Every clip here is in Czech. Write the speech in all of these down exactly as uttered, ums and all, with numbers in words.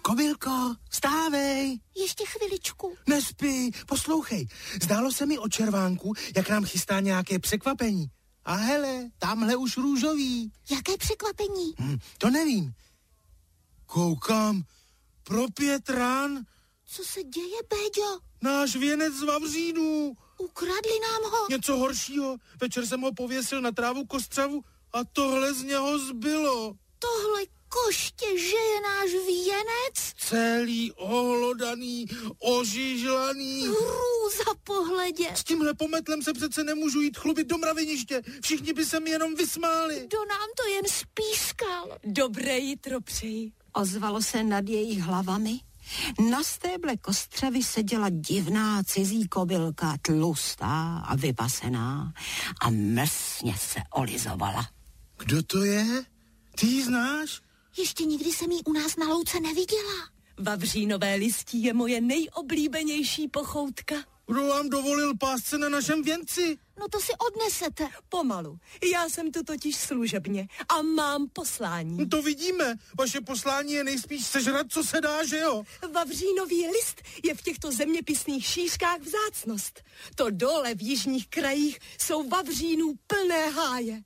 Kobylko, vstávej. Ještě chviličku. Nespí, poslouchej. Zdálo se mi od červánku, jak nám chystá nějaké překvapení. A hele, tamhle už růžový. Jaké překvapení? Hm, to nevím. Koukám, pro pět ran. Co se děje, Béďo? Náš věnec z vavřínů. Ukradli nám ho. Něco horšího. Večer jsem ho pověsil na trávu kostřavu a tohle z něho zbylo. Tohle koště, že je náš věnec? Celý ohlodaný, ožižlaný. Hrůza pohledě. S tímhle pometlem se přece nemůžu jít chlubit do mraveniště. Všichni by se mi jenom vysmáli. Kdo nám to jen spískal? Dobré jitro přeji. Ozvalo se nad jejich hlavami. Na stéble kostřevy seděla divná cizí kobylka, tlustá a vypasená a mrsně se olizovala. Kdo to je? Ty ji znáš? Ještě nikdy jsem jí u nás na louce neviděla. Vavřínové listí je moje nejoblíbenější pochoutka. Kdo vám dovolil pást se na našem věnci? No to si odnesete. Pomalu. Já jsem tu totiž služebně a mám poslání. To vidíme. Vaše poslání je nejspíš sežrat, co se dá, že jo? Vavřínový list je v těchto zeměpisných šířkách vzácnost. To dole v jižních krajích jsou vavřínů plné háje.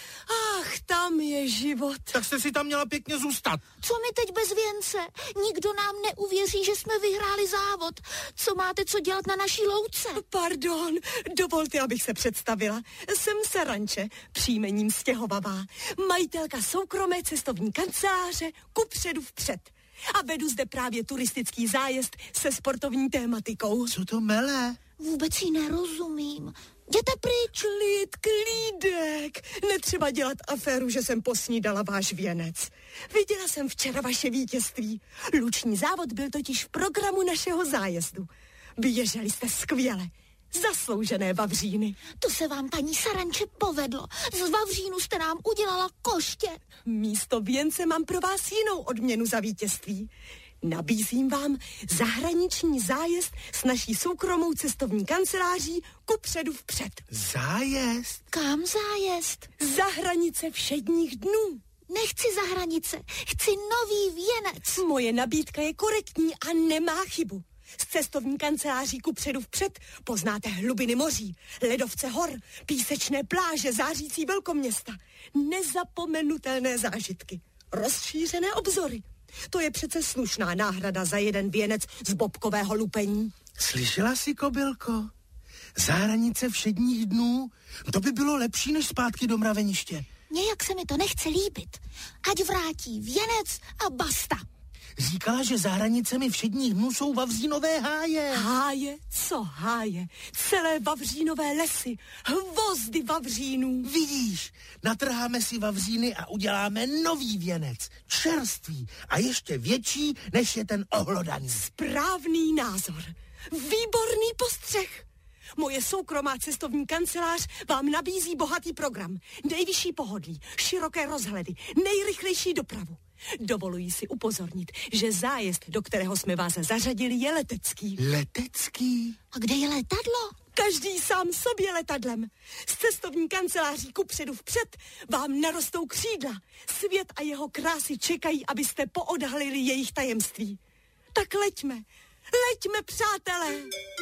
Ach, tam je život. Tak jste si tam měla pěkně zůstat. Co mi teď bez věnce? Nikdo nám neuvěří, že jsme vyhráli závod. Co máte co dělat na naší louce? Pardon, dovolte, abych se představila. Jsem Saranče, příjmením Stěhovavá, majitelka soukromé cestovní kanceláře Kupředu vpřed. A vedu zde právě turistický zájezd se sportovní tématikou. Co to mele? Vůbec jí nerozumím. Jděte pryč. Klid, klídek. Netřeba dělat aféru, že jsem posnídala váš věnec. Viděla jsem včera vaše vítězství. Luční závod byl totiž v programu našeho zájezdu. Běželi jste skvěle. Zasloužené vavříny. To se vám, paní Saranče, povedlo. Z vavřínu jste nám udělala koště. Místo věnce mám pro vás jinou odměnu za vítězství. Nabízím vám zahraniční zájezd s naší soukromou cestovní kanceláří Kupředu vpřed. Zájezd? Kam zájezd? Za hranice všedních dnů. Nechci za hranice, chci nový věnec. Moje nabídka je korektní a nemá chybu. Z cestovní kanceláří Kupředu vpřed poznáte hlubiny moří, ledovce hor, písečné pláže, zářící velkoměsta, nezapomenutelné zážitky, rozšířené obzory. To je přece slušná náhrada za jeden věnec z bobkového lupení. Slyšela jsi, kobylko? Za hranice všedních dnů? To by bylo lepší, než zpátky do mraveniště. Nějak se mi to nechce líbit. Ať vrátí věnec a basta. Říkala, že za hranicemi všedních dnů jsou vavřínové háje. Háje? Co háje? Celé vavřínové lesy, hvozdy vavřínů. Vidíš, natrháme si vavříny a uděláme nový věnec, čerstvý a ještě větší, než je ten ohlodaný. Správný názor. Výborný postřeh. Moje soukromá cestovní kancelář vám nabízí bohatý program, nejvyšší pohodlí, široké rozhledy, nejrychlejší dopravu. Dovoluji si upozornit, že zájezd, do kterého jsme vás zařadili, je letecký. Letecký? A kde je letadlo? Každý sám sobě letadlem. Z cestovní kanceláří Kupředu vpřed vám narostou křídla. Svět a jeho krásy čekají, abyste poodhalili jejich tajemství. Tak leďme, leďme, přátelé.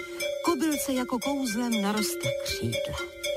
Kobylce jako kouzlem narostla křídla.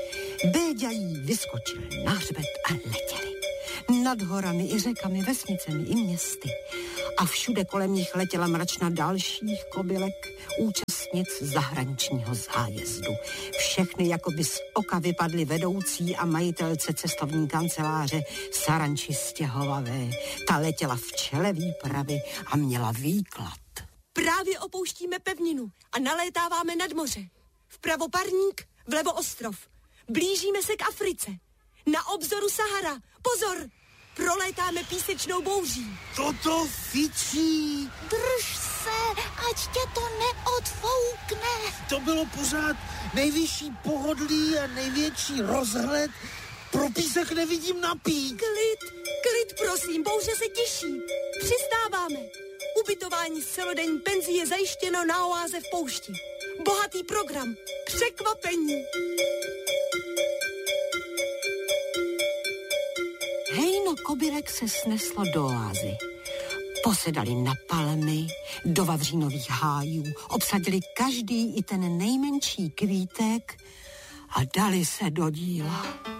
Béďa jí vyskočil na hřbet a letěli. Nad horami i řekami, vesnicemi i městy. A všude kolem nich letěla mračna dalších kobylek, účastnic zahraničního zájezdu. Všechny jakoby z oka vypadly vedoucí a majitelce cestovní kanceláře Saranči Stěhovavé. Ta letěla v čele výpravy a měla výklad. Právě opouštíme pevninu a nalétáváme nad moře. Vpravo parník, vlevo ostrov. Blížíme se k Africe. Na obzoru Sahara. Pozor! Prolétáme písečnou bouří. Toto fičí. Drž se, ať tě to neodfoukne. To bylo pořád nejvyšší pohodlí a největší rozhled. Pro písek nevidím napík. Klid, klid prosím, bouře se těší. Přistáváme. Ubytování z celodenní penzí je zajištěno na oáze v poušti. Bohatý program. Překvapení. Hejno kobylek se sneslo do oázy. Posedali na palmy, do vavřínových hájů, obsadili každý i ten nejmenší kvítek a dali se do díla.